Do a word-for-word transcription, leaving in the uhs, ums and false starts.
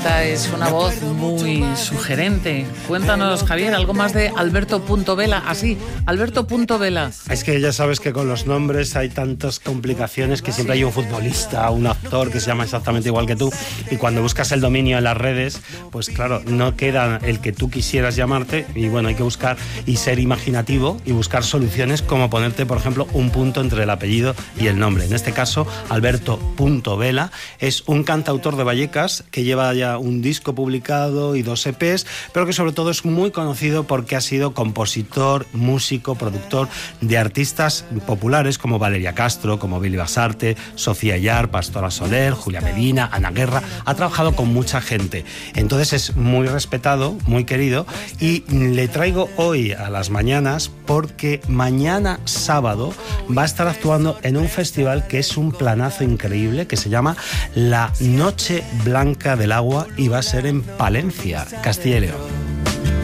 Esta es una voz muy sugerente. Cuéntanos, Javier, algo más de Alberto Punto Vela. Así, Alberto Punto Vela. Es que ya sabes que con los nombres hay tantas complicaciones que siempre hay un futbolista, un actor que se llama exactamente igual que tú, y cuando buscas el dominio en las redes, pues claro, no queda el que tú quisieras llamarte, y bueno, hay que buscar y ser imaginativo y buscar soluciones como ponerte, por ejemplo, un punto entre el apellido y el nombre. En este caso, Alberto Punto Vela es un cantautor de Vallecas que lleva ya un disco publicado y dos E Pes, pero que sobre todo es muy conocido porque ha sido compositor, músico, productor de artistas populares como Valeria Castro, como Billy Basarte, Sofía Yar, Pastora Soler, Julia Medina, Ana Guerra. Ha trabajado con mucha gente, entonces es muy respetado, muy querido, y le traigo hoy a las mañanas porque mañana sábado va a estar actuando en un festival que es un planazo increíble, que se llama La Noche Blanca del Agua, y va a ser en Palencia, Castilla y León.